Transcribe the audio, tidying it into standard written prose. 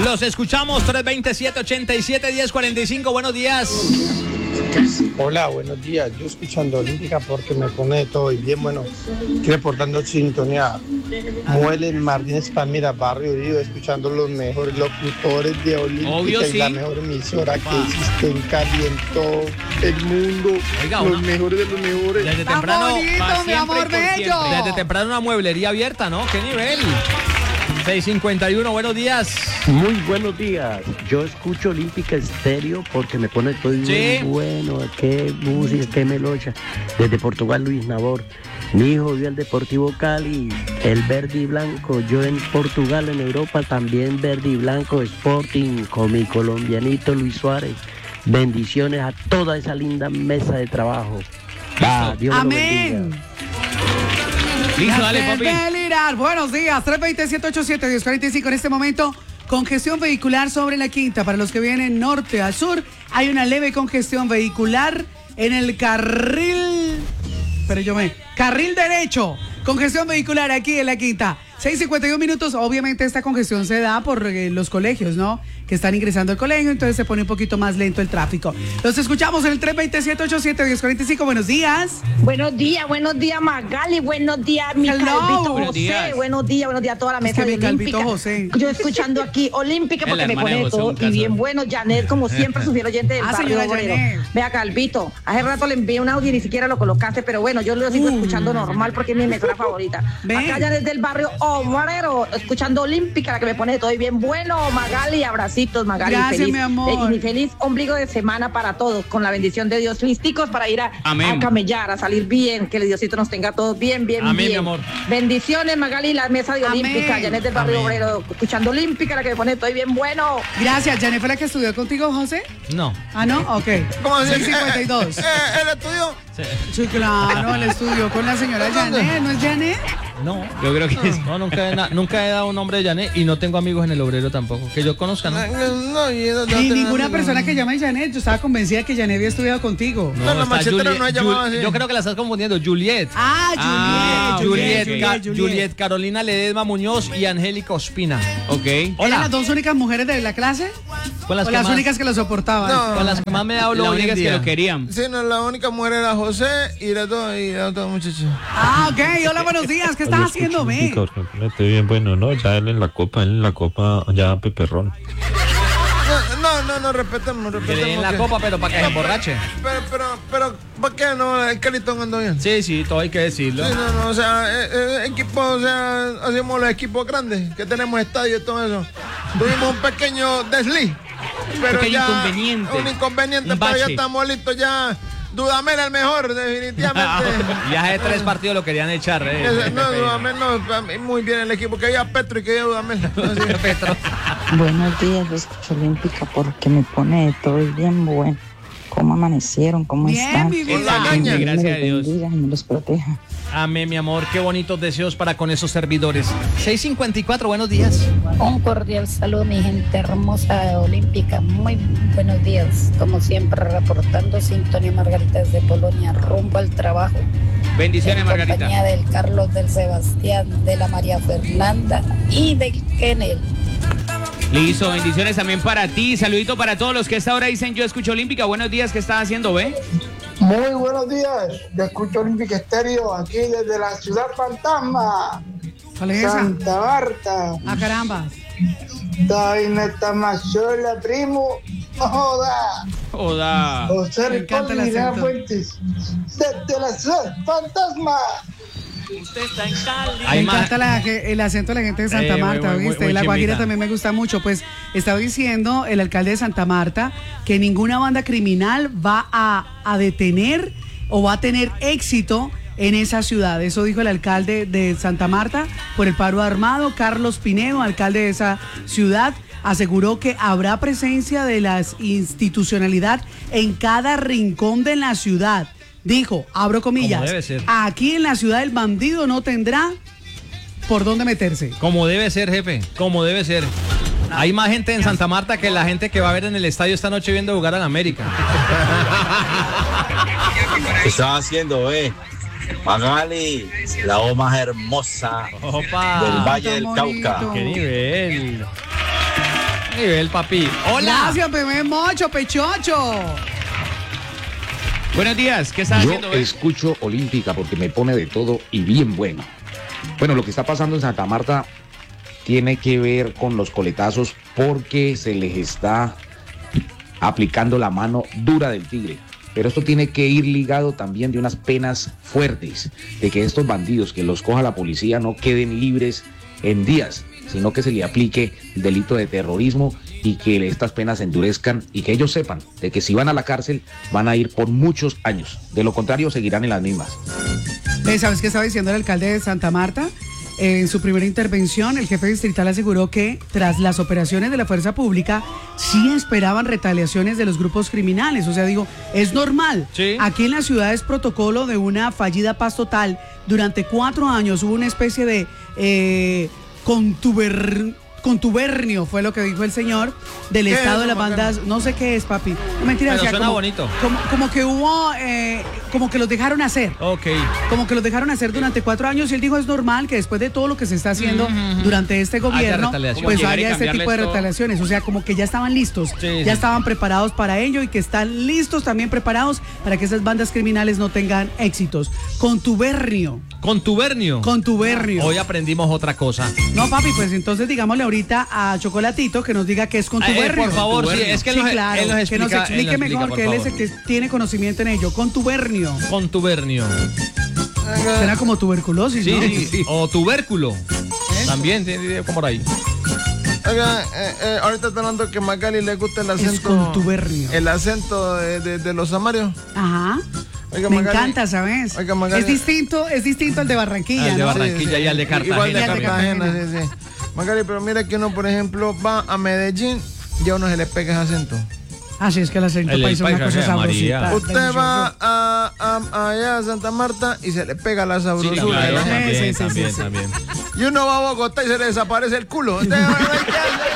Los escuchamos, 327-87-1045. Buenos días. Hola, buenos días. Yo escuchando Olímpica porque me pone todo y bien bueno. Reportando sintonía. Muelen Martínez Palmira, Barrio Río, escuchando los mejores locutores de Olímpica. Obvio, y sí. la mejor emisora que existe en Cali, en todo el mundo. Oiga, los mejores de los mejores. Desde temprano, bonito, pa' mi siempre amor y por bello. siempre. Desde temprano una mueblería abierta, ¿no? ¿Qué nivel? 651, buenos días. Muy buenos días. Yo escucho Olímpica Estéreo porque me pone todo Sí. muy bueno. Qué música, qué melocha. Desde Portugal, Luis Nabor. Mi hijo vio el Deportivo Cali, el verde y blanco. Yo en Portugal, en Europa, también verde y blanco. Sporting con mi colombianito Luis Suárez. Bendiciones a toda esa linda mesa de trabajo. Dios me lo Amén. bendiga. Listo, dale, Hacer papi. delirar. Buenos días, 327-87-1045. En este momento, congestión vehicular sobre la Quinta. Para los que vienen norte a sur, hay una leve congestión vehicular en el carril derecho. Congestión vehicular aquí en la Quinta. 6:51 minutos. Obviamente esta congestión se da por los colegios, ¿no? Que están ingresando al colegio, entonces se pone un poquito más lento el tráfico. Los escuchamos en el 327-87-1045. Buenos días. Buenos días, Magali, buenos días, mi Hello. calvito Buenos José, días. buenos días a toda la Es mesa que de mi calvito Olímpica. José. Yo escuchando aquí Olímpica Es porque la me hermana de pone José, todo un y caso. bien bueno, Janet, como siempre, su fiel oyente del barrio señora obrero. Janet. Vea, Calvito, hace rato le envié un audio y ni siquiera lo colocaste, pero bueno, yo lo sigo escuchando normal porque es mi emisora favorita. Ven. Acá ya desde el barrio obrero, escuchando Olímpica, la que me pone todo y bien bueno, Magali, abracitos, Magali, Gracias, feliz, mi amor. y feliz ombligo de semana para todos, con la bendición de Dios, listicos para ir a Amén. camellar, a salir bien, que el Diosito nos tenga todos bien, Amén, bien. mi amor. Bendiciones, Magali, la mesa de Amén. Olímpica, Janet del barrio Amén. obrero, escuchando Olímpica, la que me pone todo bien bueno. Gracias. ¿Janet fue la que estudió contigo, José? No. Ah, ¿no? Ok. ¿Cómo así? 6:52. ¿El estudio? Sí, claro, el estudio con la señora Janet, ¿no es Janet? No, yo creo que no, nunca he dado un nombre de Janet y no tengo amigos en el obrero tampoco. Que yo conozca, ¿no? Ni ninguna persona que llame Janet. Yo estaba convencida que Janet había estudiado contigo. No, la está machetera no es llamada así. Yo creo que la estás confundiendo. Juliet. Juliet. Juliet Carolina Ledesma Muñoz y Angélica Ospina. Ok. ¿Eran Hola. las dos únicas mujeres de la clase? Con las ¿O que las más, únicas que lo soportaban? No. con las que más me hablo hoy en día. querían. Sí, no, la única mujer era José y la otra muchacha. Ah, ok. Hola, buenos días. ¿Qué estás haciendo, ve? Estoy bien bueno, ¿no? Ya él en la copa, ya peperrón. No, respetemos. Que le den la que- copa, pero para que se emborrache. Pero, ¿por qué no? El Calito andó bien. Sí, todo hay que decirlo. Sí, no, o sea, equipo, o sea, hacemos los equipos grandes, que tenemos estadio y todo eso. Tuvimos un pequeño desliz, pero Pequeño ya inconveniente. un inconveniente, Un pero ya bache. estamos listos ya. Dudamel el mejor, definitivamente. Ya hace 3 partidos lo querían echar. No, Dudamel no, a mí muy bien el equipo, que haya Petro y que haya Dudamel. Así. Petro. Buenos días, yo escucho Olímpica porque me pone de todo y bien bueno. ¿Cómo amanecieron? ¿Cómo Bien, están? mi vida. Hola, Que Ñaña. Dios me Gracias los a Dios. bendiga y me los proteja. Amén, mi amor. Qué bonitos deseos para con esos servidores. 6:54, buenos días. Un cordial saludo, mi gente hermosa de Olímpica. Muy buenos días. Como siempre, reportando sintonía Margarita desde Polonia, rumbo al trabajo. Bendiciones, En Margarita. compañía del Carlos, del Sebastián, de la María Fernanda y del Kennel. Listo, bendiciones también para ti. Saludito para todos los que a esta hora dicen yo escucho Olímpica. Buenos días, ¿qué estás haciendo, ve? Muy buenos días, yo escucho Olímpica Estéreo aquí desde la ciudad fantasma, ¿Cuál es esa? Santa Marta. Ah, caramba. Taina Tamachola, primo, no joda. Hola. José Me encanta el Ripoll y Lina acento. Fuentes, desde la ciudad fantasma. Me encanta el acento de la gente de Santa Marta, muy, ¿oíste? muy La Guajira chimbita. también me gusta mucho. Pues estaba diciendo el alcalde de Santa Marta que ninguna banda criminal va a detener o va a tener éxito en esa ciudad. Eso dijo el alcalde de Santa Marta por el paro armado, Carlos Pinedo, alcalde de esa ciudad. Aseguró que habrá presencia de la institucionalidad en cada rincón de la ciudad. Dijo, abro comillas, Como debe ser. aquí en la ciudad el bandido no tendrá por dónde meterse. Como debe ser, jefe. Como debe ser. Hay más gente en Santa Marta que la gente que va a ver en el estadio esta noche viendo jugar al América. ¿Qué estás haciendo, Magali, la voz más hermosa Opa. del Valle del tan Cauca. bonito. ¡Qué nivel! Nivel, papi. Hola. Gracias, bebé mocho, pechocho. Buenos días, ¿qué estás haciendo? Yo escucho Olímpica porque me pone de todo y bien bueno. Bueno, lo que está pasando en Santa Marta tiene que ver con los coletazos porque se les está aplicando la mano dura del tigre. Pero esto tiene que ir ligado también de unas penas fuertes, de que estos bandidos que los coja la policía no queden libres en días, sino que se le aplique delito de terrorismo y que estas penas se endurezcan y que ellos sepan de que si van a la cárcel van a ir por muchos años. De lo contrario seguirán en las mismas. ¿Sabes qué estaba diciendo el alcalde de Santa Marta? En su primera intervención, el jefe distrital aseguró que tras las operaciones de la fuerza pública sí esperaban retaliaciones de los grupos criminales. O sea, digo, es normal. Sí. Aquí en la ciudad es protocolo de una fallida paz total. Durante 4 años hubo una especie de contubernio, fue lo que dijo el señor, del estado de las bandas. No sé qué es, papi. No, mentira, Pero decía, suena como, bonito. como que hubo, como que los dejaron hacer. Ok. Como que los dejaron hacer durante 4 años y él dijo es normal que después de todo lo que se está haciendo durante este gobierno, retaliación. pues Llegar y haya este cambiarles tipo de todo. retaliaciones. O sea, como que ya estaban listos, Sí, ya sí. estaban preparados para ello y que están listos también preparados para que esas bandas criminales no tengan éxitos. Contubernio. Contubernio. Hoy aprendimos otra cosa. No, papi, pues entonces digámosle ahorita a Chocolatito que nos diga qué es contubernio. Por favor, sí, es que él Sí, nos, claro, él nos que explica, nos explique él nos explica, mejor, por que él es favor. el que tiene conocimiento en ello. Contubernio. Contubernio. Será como tuberculosis, ¿no? Sí. O tubérculo. También tiene como por ahí. Oiga, ahorita está hablando que Magali le gusta el acento. Es contubernio. El acento de los samarios. Ajá. Oiga, Me Magali, encanta, ¿sabes? Oiga, Magali. Es distinto al de Barranquilla, Al de ¿no? Barranquilla y al de Cartagena. Igual de también. Cartagena, sí. Magali, pero mira que uno, por ejemplo, va a Medellín y a uno se le pega ese acento. Así es que el acento El país es una paisaje cosa de María. sabrosita. Usted va allá a Santa Marta y se le pega la Sí, sabrosura. claro, ¿no? también, Sí, sí, sí, también, sí. también. Y uno va a Bogotá y se le desaparece el culo. Usted,